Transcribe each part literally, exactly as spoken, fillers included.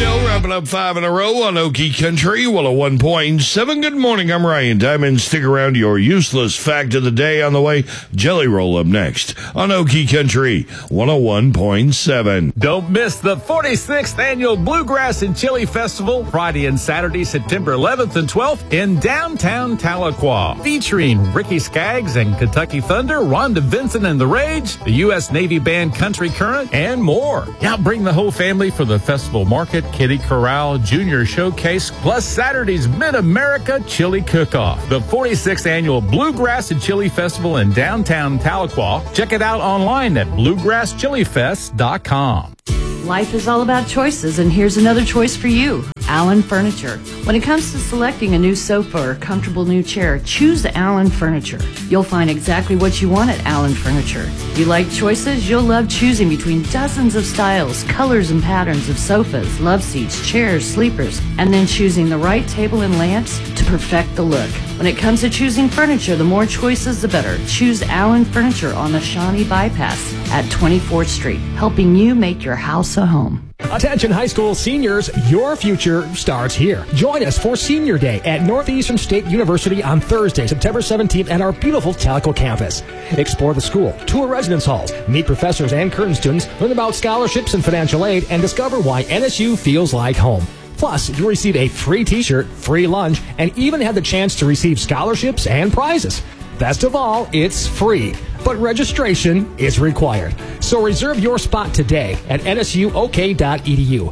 Still wrapping up five in a row on Okie Country, one oh one point seven. Good morning, I'm Ryan Diamond. Stick around, your useless fact of the day on the way. Jelly Roll up next on Okie Country, one oh one point seven. Don't miss the forty-sixth Annual Bluegrass and Chili Festival, Friday and Saturday, September eleventh and twelfth in downtown Tahlequah. Featuring Ricky Skaggs and Kentucky Thunder, Rhonda Vincent and the Rage, the U S Navy Band Country Current, and more. Now bring the whole family for the festival market, Kitty Corral, Junior Showcase, plus Saturday's Mid-America Chili Cook-Off. The forty-sixth Annual Bluegrass and Chili Festival in downtown Tahlequah. Check it out online at bluegrass chili fest dot com. Life is all about choices, and here's another choice for you. Allen Furniture. When it comes to selecting a new sofa or comfortable new chair, choose Allen Furniture. You'll find exactly what you want at Allen Furniture. You like choices? You'll love choosing between dozens of styles, colors, and patterns of sofas, love seats, chairs, sleepers, and then choosing the right table and lamps to perfect the look. When it comes to choosing furniture, the more choices, the better. Choose Allen Furniture on the Shawnee Bypass at twenty-fourth Street, helping you make your house a home. Attention high school seniors, your future starts here. Join us for Senior Day at Northeastern State University on Thursday, September seventeenth at our beautiful Tahlequah campus. Explore the school, tour residence halls, meet professors and current students, learn about scholarships and financial aid, and discover why N S U feels like home. Plus, you'll receive a free t-shirt, free lunch, and even have the chance to receive scholarships and prizes. Best of all, it's free, but registration is required. So reserve your spot today at N S U O K dot E D U.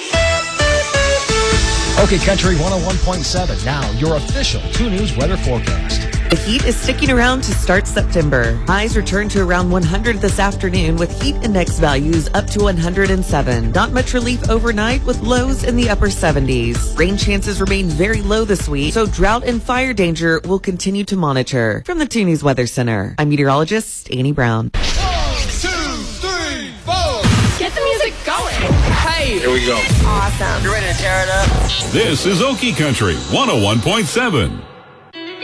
Okay, Country one oh one point seven. Now, your official two News weather forecast. The heat is sticking around to start September. Highs return to around one hundred this afternoon with heat index values up to one hundred seven. Not much relief overnight with lows in the upper seventies. Rain chances remain very low this week, so drought and fire danger will continue to monitor. From the two News Weather Center, I'm meteorologist Annie Brown. One, two, three, four. Get the music going. Hey, here we go. Awesome. You ready to tear it up? This is Okie Country one oh one point seven.